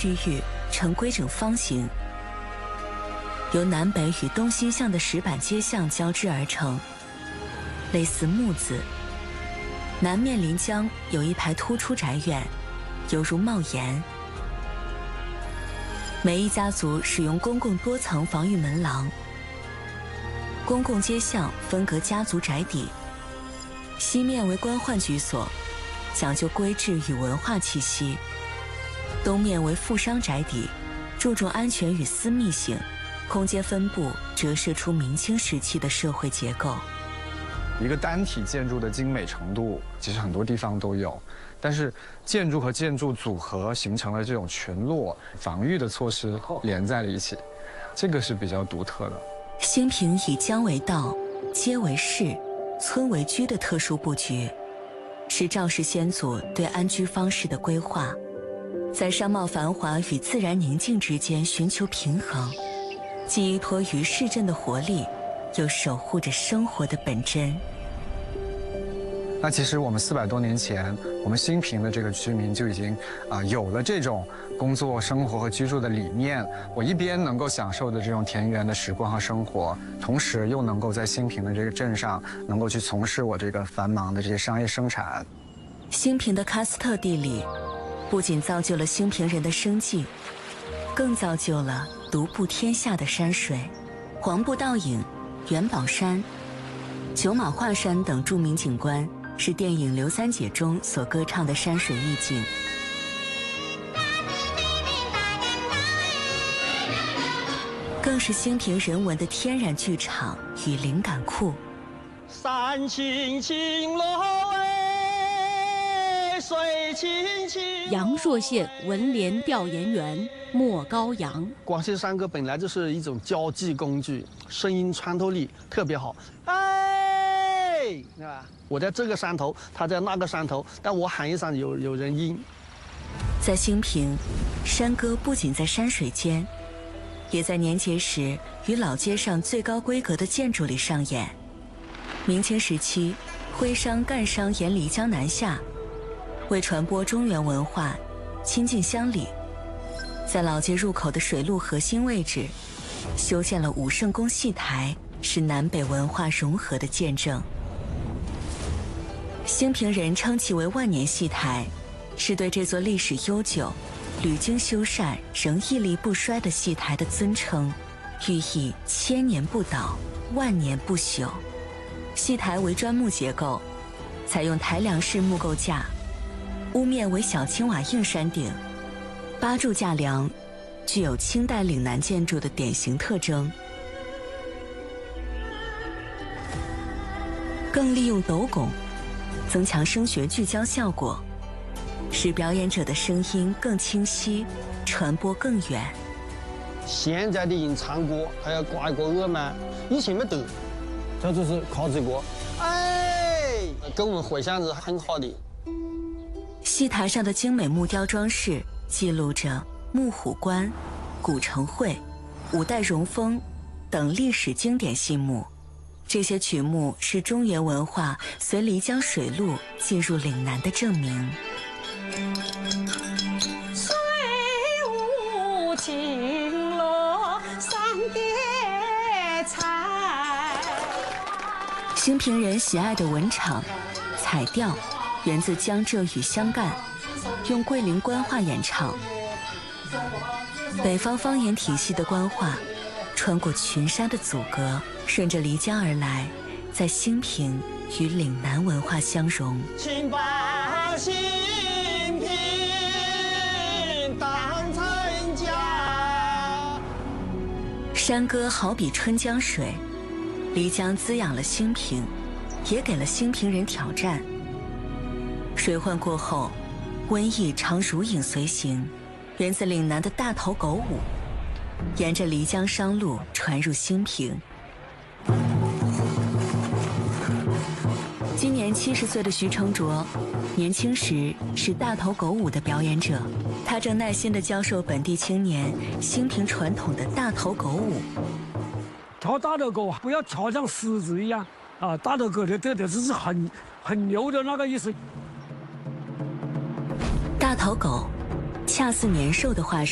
区域呈规整方形，由南北与东西向的石板街巷交织而成，类似木字。南面临江有一排突出宅院，犹如帽檐。每一家族使用公共多层防御门廊，公共街巷分隔家族宅邸，西面为官宦居所，讲究规制与文化气息；东面为富商宅邸，注重安全与私密性，空间分布折射出明清时期的社会结构。 一个单体建筑的精美程度，其实很多地方都有，但是建筑和建筑组合形成了这种群落防御的措施连在了一起，这个是比较独特的。 兴平以江为道，街为市，村为居的特殊布局，是赵氏先祖对安居方式的规划，在商贸繁华与自然宁静之间寻求平衡，既依托于市镇的活力，又守护着生活的本真。 那其实我们400多年前，我们兴平的这个居民就已经有了这种工作、生活和居住的理念。我一边能够享受的这种田园的时光和生活，同时又能够在兴平的这个镇上能够去从事我这个繁忙的这些商业生产。 兴平的喀斯特地理，不仅造就了兴平人的生计，更造就了独步天下的山水，黄步倒影、元宝山、九马画山等著名景观，是电影《刘三姐》中所歌唱的山水意境。更是兴平人文的天然剧场与灵感库。 山青青楼哎，水青青。 阳朔县文联调研员莫高阳， 广西山歌本来就是一种交际工具，声音穿透力特别好。哎，对吧？我在这个山头，他在那个山头，但我喊一声有人应。 在兴平，山歌不仅在山水间，也在年节时与老街上最高规格的建筑里上演。明清时期，徽商、赣商沿漓江南下，为传播中原文化，亲近乡里，在老街入口的水路核心位置，修建了武圣宫戏台，是南北文化融合的见证。兴平人称其为万年戏台，是对这座历史悠久、屡经修缮仍屹立不衰的戏台的尊称，寓意千年不倒，万年不朽。戏台为砖木结构，采用台梁式木构架，屋面为小青瓦硬山顶，8柱架梁，具有清代岭南建筑的典型特征。更利用斗拱，增强声学聚焦效果，使表演者的声音更清晰，传播更远。 现在的人唱歌还要挂一个耳麦，以前没得，这就是靠这个。哎，跟我们回响是很好的。 戏台上的精美木雕装饰记录着木虎关、古城会、五代荣丰等历史经典戏目。这些曲目是中原文化随漓江水路进入岭南的证明。 水无情落三叠彩。 兴平人喜爱的文场、彩调源自江浙与湘赣，用桂林官话演唱。北方方言体系的官话穿过群山的阻隔，顺着漓江而来，在兴平与岭南文化相融。 请把兴平当成家。 山歌好比春江水，漓江滋养了兴平，也给了兴平人挑战。水患过后，瘟疫常如影随形，源自岭南的大头狗舞，沿着漓江商路传入兴平。今年70岁的徐成卓，年轻时是大头狗舞的表演者，他正耐心地教授本地青年兴平传统的大头狗舞。 跳大头狗不要跳像狮子一样啊！大头狗的这是很牛的那个意思。 大头狗，恰似年兽的化身。